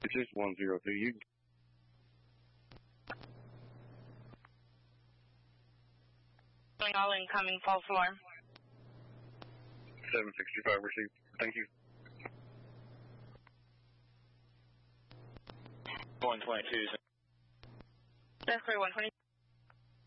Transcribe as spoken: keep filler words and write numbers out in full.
six one zero two, you all incoming false alarm. seven sixty-five received. Thank you. one twenty-two. That's clear, one twenty.